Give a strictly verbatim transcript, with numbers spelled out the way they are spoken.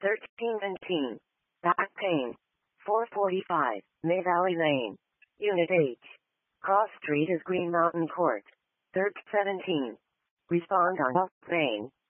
thirteen nineteen. Back pain. four forty-five. May Valley Lane. Unit H. Cross Street is Green Mountain Court. third seventeen. Respond on Main.